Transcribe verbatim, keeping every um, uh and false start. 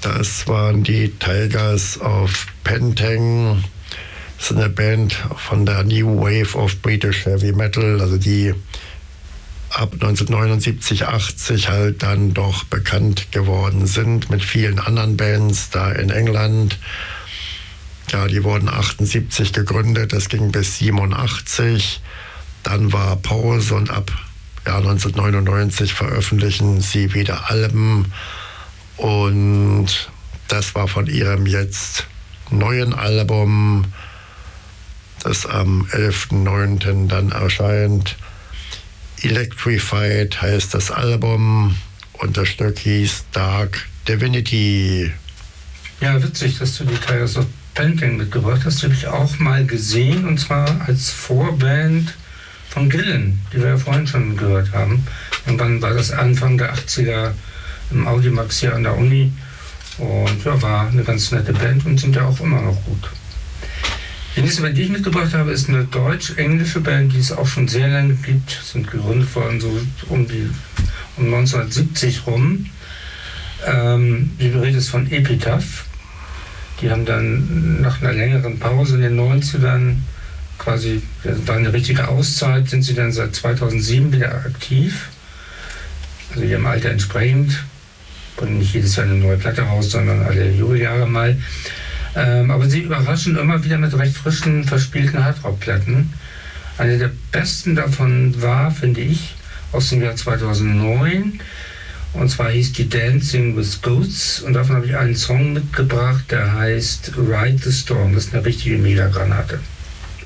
Das waren die Tigers of Pentang. Das ist eine Band von der New Wave of British Heavy Metal, also die ab neunzehnhundertneunundsiebzig, achtzig halt dann doch bekannt geworden sind mit vielen anderen Bands da in England. Ja, die wurden achtundsiebzig gegründet, das ging bis siebenundachtzig. Dann war Pause und ab ja, neunzehnhundertneunundneunzig veröffentlichen sie wieder Alben. Und das war von ihrem jetzt neuen Album, das am elften neunten dann erscheint. Electrified heißt das Album und das Stück hieß Dark Divinity. Ja, witzig, dass du die Tigers of Pentang mitgebracht hast. Die habe ich auch mal gesehen, und zwar als Vorband von Gillan, die wir ja vorhin schon gehört haben. Irgendwann war das Anfang der achtziger im Audimax hier an der Uni. Und ja, war eine ganz nette Band und sind ja auch immer noch gut. Die nächste Band, die ich mitgebracht habe, ist eine deutsch-englische Band, die es auch schon sehr lange gibt. Sind gegründet worden so um, die, um neunzehnhundertsiebzig rum. Ähm, die Rede ist von Epitaph. Die haben dann nach einer längeren Pause in den neunzigern quasi, das war eine richtige Auszeit, sind sie dann seit zweitausendsieben wieder aktiv. Also ihrem Alter entsprechend. Bringen nicht jedes Jahr eine neue Platte raus, sondern alle Jubeljahre mal. Ähm, aber sie überraschen immer wieder mit recht frischen, verspielten Hardrock-Platten. Eine der besten davon war, finde ich, aus dem Jahr zweitausendneun. Und zwar hieß die Dancing with Ghosts. Und davon habe ich einen Song mitgebracht, der heißt Ride the Storm. Das ist eine richtige Megagranate.